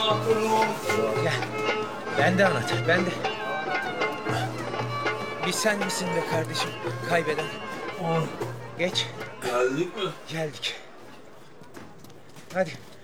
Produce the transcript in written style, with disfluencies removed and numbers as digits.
Gel. Ben de anahtar, ben de. Bir sen misin be kardeşim kaybeden? Geç. Geldik mi? Geldik. Hadi.